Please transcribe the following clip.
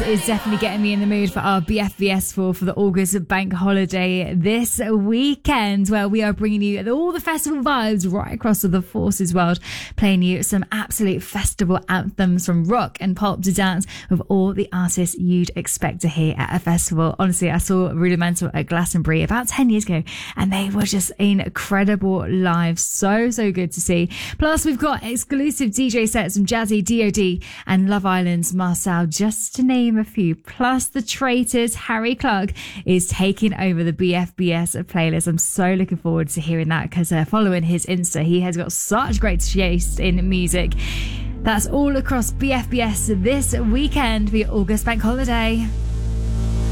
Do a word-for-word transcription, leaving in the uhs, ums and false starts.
is definitely getting me in the mood for our B F B S for for the August bank holiday this weekend, where we are bringing you all the festival vibes right across the Forces world, playing you some absolute festival anthems from rock and pop to dance with all the artists you'd expect to hear at a festival. Honestly, I saw Rudimental at Glastonbury about ten years ago and they were just incredible live. So, so good to see. Plus, we've got exclusive D J sets from Jazzy, D O D and Love Island's Marcel, just to name a few. Plus, the Traitors, Harry Clark, is taking over the B F B S playlist. I'm so looking forward to hearing that because uh, following his Insta, he has got such great taste in music. That's all across B F B S this weekend for your August bank holiday.